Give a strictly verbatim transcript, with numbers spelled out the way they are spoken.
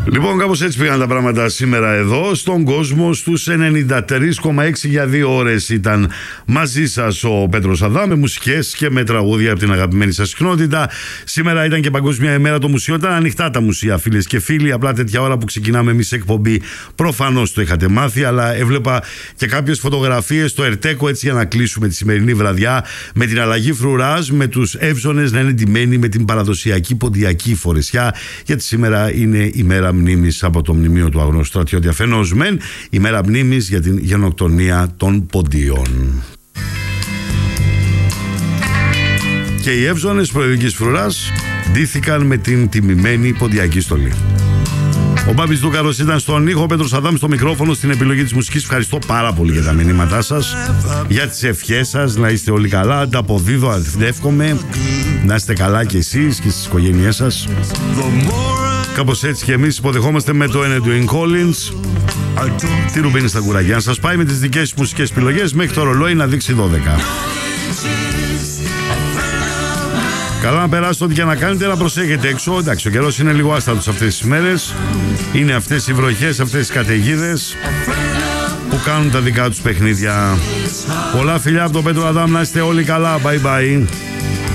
Λοιπόν, κάπως έτσι πήγαν τα πράγματα σήμερα εδώ στον κόσμο. Στους ενενήντα τρία κόμμα έξι για δύο ώρες ήταν μαζί σας ο Πέτρος Αδάμ, με μουσικές και με τραγούδια από την αγαπημένη σας συχνότητα. Σήμερα ήταν και Παγκόσμια ημέρα των μουσείων. Ήταν ανοιχτά τα μουσεία, φίλες και φίλοι. Απλά τέτοια ώρα που ξεκινάμε εμείς εκπομπή, προφανώς το είχατε μάθει, αλλά έβλεπα και κάποιες φωτογραφίες στο Ερτέκο, έτσι για να κλείσουμε τη σημερινή βραδιά, με την αλλαγή φρουράς, με τους εύζωνες να είναι ντυμένοι με την παραδοσιακή ποντιακή φορεσιά, γιατί σήμερα είναι η μέρα μνήμης από το μνημείο του αγνώστου στρατιώτη αφενός μεν, η μέρα μνήμης για την γενοκτονία των ποντίων. Και οι εύζωνες προεδρικής φρουράς ντύθηκαν με την τιμημένη ποντιακή στολή. Ο Μπάμπης Δούκαρος ήταν στον ήχο, ο Πέτρος Αδάμ στο μικρόφωνο, στην επιλογή της μουσικής. Ευχαριστώ πάρα πολύ για τα μηνύματά σας, για τις ευχές σας, να είστε όλοι καλά. Ανταποδίδω, εύχομαι να είστε καλά και εσείς και στις οικογένειές σας. Κάπως έτσι και εμείς υποδεχόμαστε με το Edwin Collins τη Ρουμπίνη στα κουραγιά. Να σας πάει με τις δικές μουσικές επιλογές μέχρι το ρολόι να δείξει δώδεκα. Καλά να περάσετε ό,τι και να κάνετε, να προσέχετε έξω. Εντάξει, ο καιρός είναι λίγο άστατος αυτές τις μέρες. Είναι αυτές οι βροχές, αυτές οι καταιγίδες που κάνουν τα δικά τους παιχνίδια. Πολλά φιλιά από τον Πέτρο Αδάμ, να είστε όλοι καλά. Bye bye.